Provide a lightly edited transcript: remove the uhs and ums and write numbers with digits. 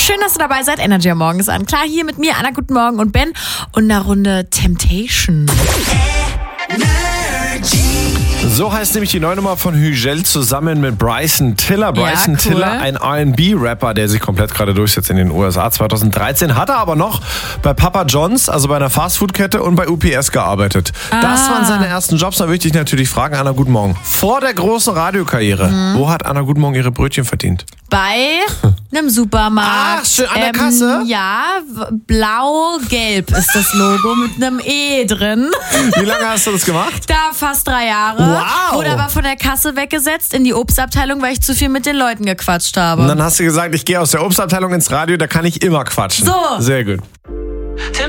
Schön, dass du dabei seid. Energy am Morgen ist an. Klar, hier mit mir, Anna, guten Morgen und Ben und einer Runde Temptation. So heißt nämlich die neue Nummer von Hügel zusammen mit Bryson Tiller. Bryson Ja, cool. Tiller, ein R&B-Rapper, der sich komplett gerade durchsetzt in den USA. 2013 hat er aber noch bei Papa John's, also bei einer Fastfood-Kette und bei UPS gearbeitet. Das waren seine ersten Jobs. Da würde ich dich natürlich fragen, Anna, guten Morgen. Vor der großen Radiokarriere, wo hat Anna, guten Morgen, ihre Brötchen verdient? Bei einem Supermarkt. Ach, schön, an der Kasse? Ja, blau-gelb ist das Logo mit einem E drin. Wie lange hast du das gemacht? Da fast 3 Jahre. Wow. Wurde aber von der Kasse weggesetzt in die Obstabteilung, weil ich zu viel mit den Leuten gequatscht habe. Und dann hast du gesagt, ich gehe aus der Obstabteilung ins Radio, da kann ich immer quatschen. So. Sehr gut.